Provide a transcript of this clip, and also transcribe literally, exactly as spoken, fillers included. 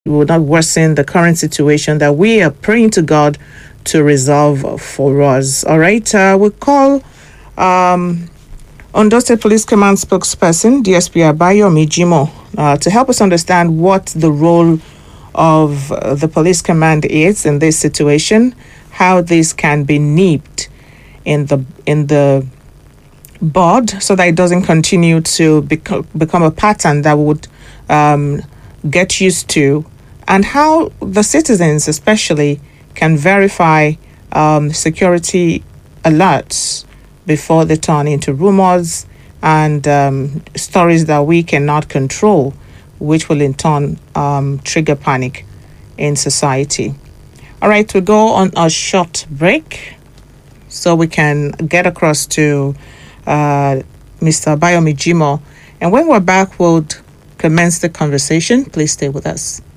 will not worsen the current situation that we are praying to God to resolve for us. All right, uh, we call um, Ondo State Police Command spokesperson, D S P Abayomi Jimoh, uh, to help us understand what the role of uh, the police command is in this situation, how this can be nipped in the in the bud so that it doesn't continue to beco- become a pattern that would um, get used to, and how the citizens especially can verify um, security alerts before they turn into rumors and um, stories that we cannot control, which will in turn um, trigger panic in society. All right, we go on a short break so we can get across to uh, Mister Abayomi Jimoh. And when we're back, we'll commence the conversation. Please stay with us.